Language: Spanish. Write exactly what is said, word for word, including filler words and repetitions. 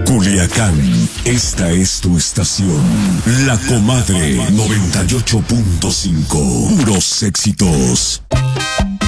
Culiacán, esta es tu estación. La Comadre noventa y ocho punto cinco. Puros éxitos.